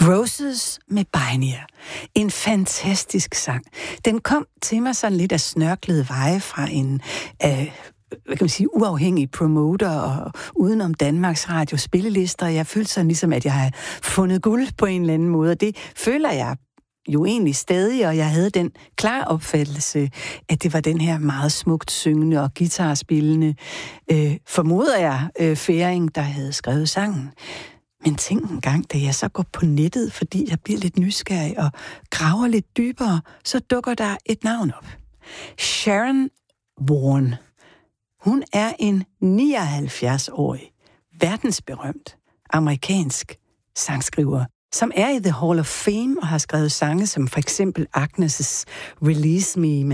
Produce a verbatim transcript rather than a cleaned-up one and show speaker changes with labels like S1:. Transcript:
S1: Roses med Pioneer. En fantastisk sang. Den kom til mig sådan lidt af snørklede veje fra en øh, hvad kan man sige, uafhængig promoter og udenom Danmarks Radio spillelister. Jeg følte sådan ligesom, at jeg har fundet guld på en eller anden måde. Det føler jeg jo egentlig stadig, og jeg havde den klare opfattelse, at det var den her meget smukt syngende og guitarspillende, øh, formoder jeg, øh, færing, der havde skrevet sangen. Men tænk en gang, da jeg så går på nettet, fordi jeg bliver lidt nysgerrig og graver lidt dybere, så dukker der et navn op. Sharon Warren. Hun er en nioghalvfjerds-årig, verdensberømt amerikansk sangskriver, som er i The Hall of Fame og har skrevet sange som for eksempel Agnes' Release Me,